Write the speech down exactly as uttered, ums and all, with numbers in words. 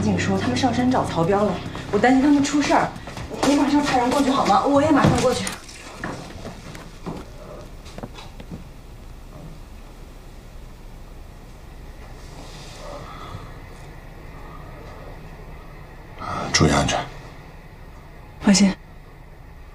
警说他们上山找曹彪了，我担心他们出事儿，你马上派人过去好吗？我也马上过去。 注意安全。 放心。